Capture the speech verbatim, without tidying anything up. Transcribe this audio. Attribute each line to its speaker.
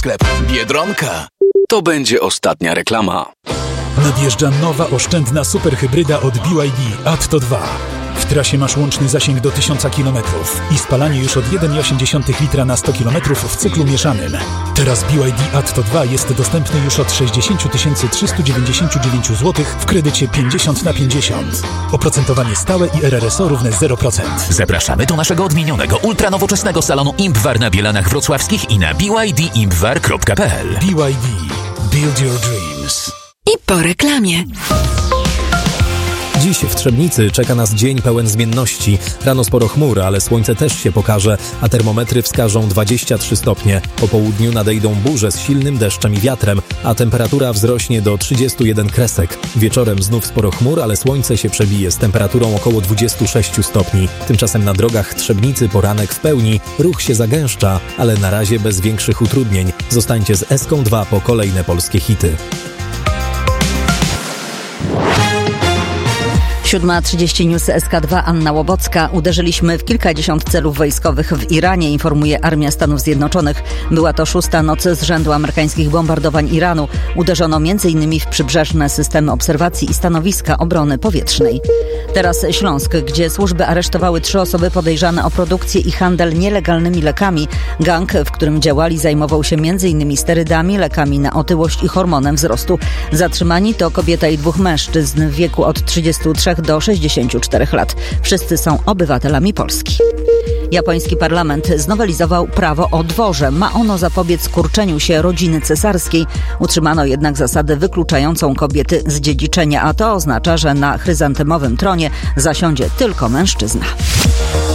Speaker 1: Sklep Biedronka. To będzie ostatnia reklama.
Speaker 2: Nadjeżdża nowa oszczędna superhybryda od B Y D Atto dwa. W trasie masz łączny zasięg do tysiąc kilometrów i spalanie już od jeden przecinek osiem litra na sto kilometrów w cyklu mieszanym. Teraz B Y D Atto dwa jest dostępny już od sześćdziesiąt tysięcy trzysta dziewięćdziesiąt dziewięć złotych w kredycie pięćdziesiąt na pięćdziesiąt. Oprocentowanie stałe i R R S O równe zero procent.
Speaker 3: Zapraszamy do naszego odmienionego, ultranowoczesnego salonu Impwar na Bielanach Wrocławskich i na b y d impwar kropka p l.
Speaker 2: B Y D. Build your dreams.
Speaker 4: I po reklamie.
Speaker 5: Dziś w Trzebnicy czeka nas dzień pełen zmienności. Rano sporo chmur, ale słońce też się pokaże, a termometry wskażą dwadzieścia trzy stopnie. Po południu nadejdą burze z silnym deszczem i wiatrem, a temperatura wzrośnie do trzydziestu jeden kresek. Wieczorem znów sporo chmur, ale słońce się przebije z temperaturą około dwudziestu sześciu stopni. Tymczasem na drogach Trzebnicy poranek w pełni, ruch się zagęszcza, ale na razie bez większych utrudnień. Zostańcie z Eską dwa po kolejne polskie hity.
Speaker 6: siódma trzydzieści News S K dwa, Anna Łobocka. Uderzyliśmy w kilkadziesiąt celów wojskowych w Iranie, informuje Armia Stanów Zjednoczonych. Była to szósta noc z rzędu amerykańskich bombardowań Iranu. Uderzono m.in. w przybrzeżne systemy obserwacji i stanowiska obrony powietrznej. Teraz Śląsk, gdzie służby aresztowały trzy osoby podejrzane o produkcję i handel nielegalnymi lekami. Gang, w którym działali, zajmował się m.in. sterydami, lekami na otyłość i hormonem wzrostu. Zatrzymani to kobieta i dwóch mężczyzn w wieku od trzydziestu trzech do sześćdziesięciu czterech lat. Wszyscy są obywatelami Polski. Japoński parlament znowelizował prawo o dworze. Ma ono zapobiec kurczeniu się rodziny cesarskiej. Utrzymano jednak zasadę wykluczającą kobiety z dziedziczenia, a to oznacza, że na chryzantemowym tronie zasiądzie tylko mężczyzna.